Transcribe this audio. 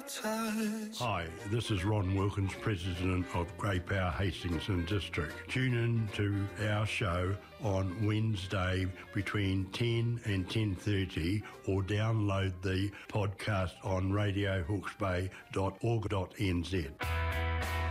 touch. Hi, this is Ron Wilkins, President of Grey Power Hastings and District. Tune in to our show on Wednesday between 10 and 10:30 or download the podcast on radiohawkesbay.org.nz.